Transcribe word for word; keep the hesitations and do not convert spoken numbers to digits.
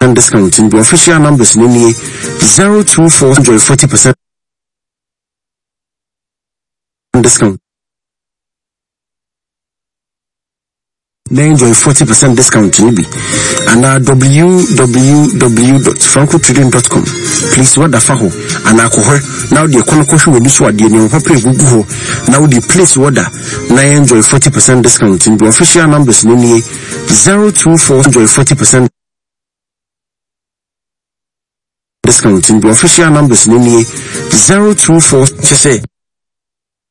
discount in the official numbers in zero two four enjoy forty percent discount. They enjoy forty percent discount in B and our w w w dot franco trading dot com. Please what the faho and alcohol now the economic will be so at the new paper Google now the place order now enjoy forty percent discount in the official numbers in zero two four enjoy forty percent discount in the official numbers in zero two four.